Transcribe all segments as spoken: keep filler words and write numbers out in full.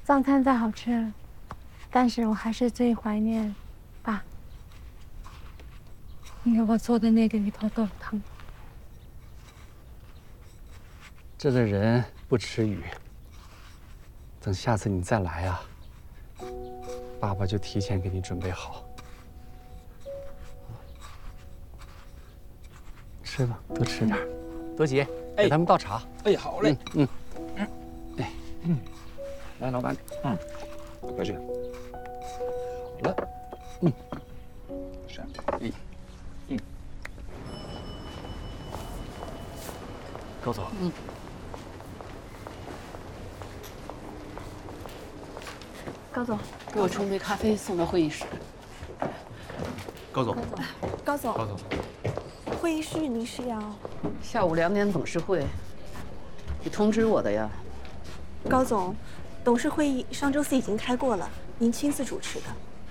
藏餐再好吃，但是我还是最怀念爸你给我做的那个鱼头豆腐汤。 这的人不吃鱼，等下次你再来啊，爸爸就提前给你准备好。吃吧，多吃点。德吉，给他们倒茶。 哎，好嘞。 嗯嗯，哎，嗯，来，老板，嗯，过去。好了，嗯，是，哎，嗯， 高总， 嗯。 高总， 给我冲杯咖啡送到会议室。 高总， 高总， 高总， 会议室您是要？ 下午两点董事会，你通知我的呀。 高总，董事会议上周四已经开过了，您亲自主持的。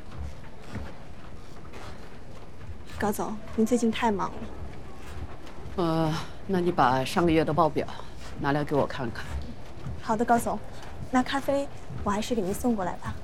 高总，您最近太忙了。 呃，那你把上个月的报表拿来给我看看。 好的，高总。那咖啡我还是给您送过来吧。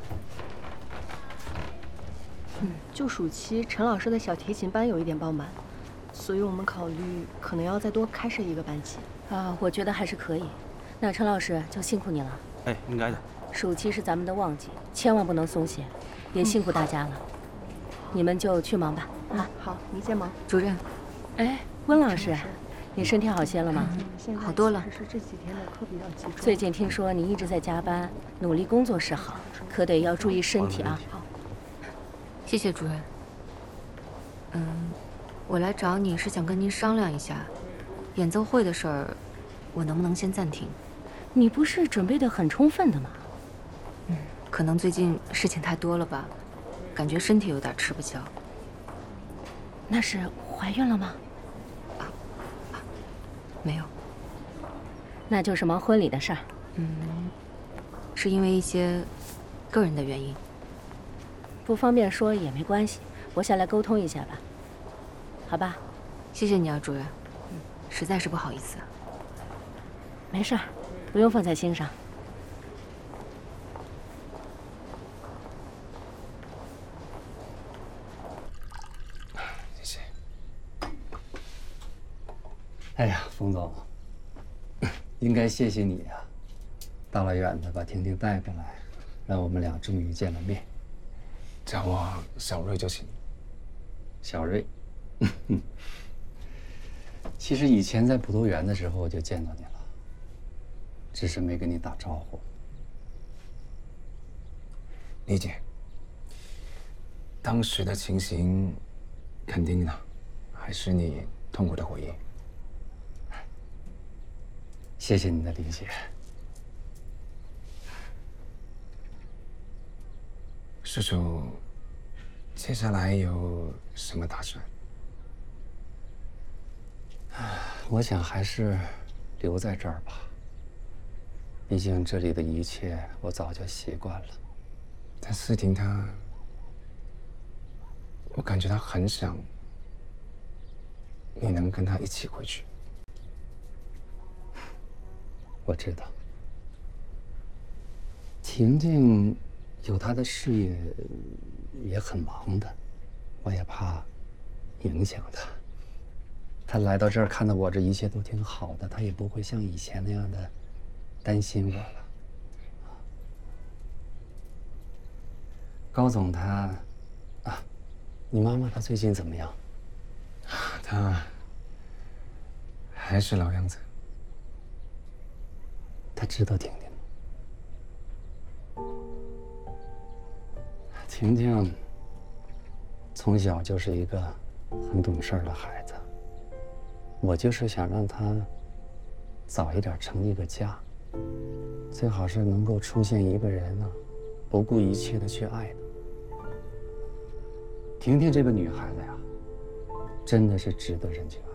嗯，就暑期陈老师的小提琴班有一点爆满，所以我们考虑可能要再多开设一个班级。 啊，我觉得还是可以。那陈老师就辛苦你了。 哎，应该的。 暑期是咱们的旺季，千万不能松懈，也辛苦大家了。嗯、你们就去忙吧。啊， 好，您先忙。 主任，哎，温老师。 你身体好些了吗？ 好多了。是这几天的课比较集中。 最近听说你一直在加班，努力工作是好，可得要注意身体啊。 好， 谢谢主任。嗯，我来找你是想跟您商量一下，演奏会的事儿，我能不能先暂停？ 你不是准备得很充分的吗？ 嗯，可能最近事情太多了吧，感觉身体有点吃不消。 那是怀孕了吗？ 没有， 那就是忙婚礼的事儿。 嗯，是因为一些个人的原因， 不方便说也没关系，我下来沟通一下吧，好吧？ 谢谢你啊，主任，嗯，实在是不好意思。 没事儿，不用放在心上。 谢谢。 哎呀，冯总，应该谢谢你呀，大老远的把婷婷带过来，让我们俩终于见了面。 叫我小瑞就行。 小瑞，其实以前在普陀园的时候我就见到你了，只是没跟你打招呼。 理解。当时的情形，肯定的，还是你痛苦的回忆。 谢谢你的理解。 叔叔，接下来有什么打算？ 我想还是留在这儿吧。毕竟这里的一切我早就习惯了。 但思婷她，我感觉她很想你能跟她一起回去。 我知道，婷婷有她的事业，也很忙的，我也怕影响她。她来到这儿，看到我这一切都挺好的，她也不会像以前那样的担心我了。高总他，啊，你妈妈她最近怎么样？ 她还是老样子。 他知道婷婷吗？婷婷从小就是一个很懂事的孩子，我就是想让她早一点成一个家，最好是能够出现一个人呢，不顾一切的去爱她。婷婷这个女孩子呀，真的是值得人去爱。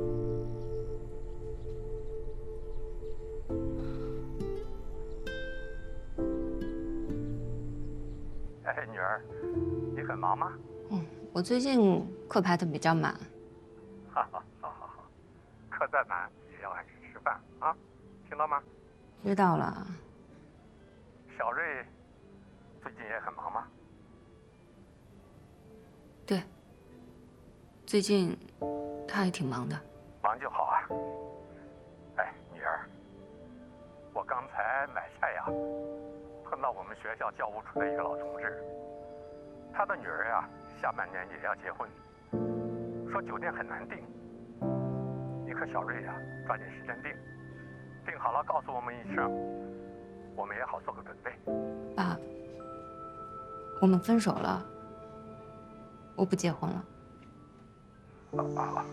哎，女儿，你很忙吗？ 嗯，我最近课排的比较满。 哈哈，好好好，课再满也要按时吃饭啊，听到吗？ 知道了。 小瑞最近也很忙吗？ 对，最近他也挺忙的。 忙就好啊。哎，女儿，我刚才买菜呀，碰到我们学校教务处的一个老同志，他的女儿呀，下半年也要结婚，说酒店很难订。你和小瑞呀，抓紧时间订，订好了告诉我们一声，我们也好做个准备。 爸，我们分手了，我不结婚了。 啊啊！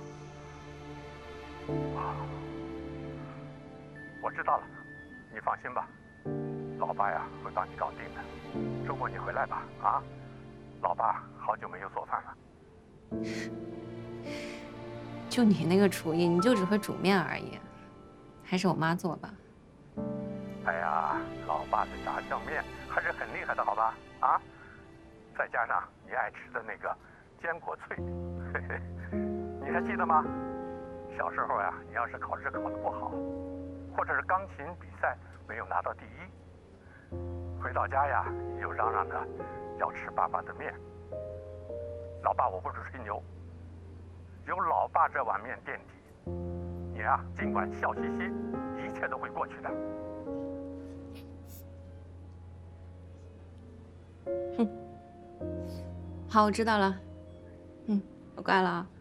我知道了，你放心吧，老爸呀会帮你搞定的。周末你回来吧，啊，老爸好久没有做饭了。 就你那个厨艺，你就只会煮面而已，还是我妈做吧。 哎呀，老爸的炸酱面还是很厉害的，好吧？啊，再加上你爱吃的那个坚果脆，嘿嘿，你还记得吗？小时候呀，你要是考试考得不好，或者是钢琴比赛没有拿到第一，回到家呀，你就嚷嚷着要吃爸爸的面。老爸，我不是吹牛，有老爸这碗面垫底，你呀尽管笑嘻嘻，一切都会过去的。 哼，好，我知道了。嗯，我乖了啊。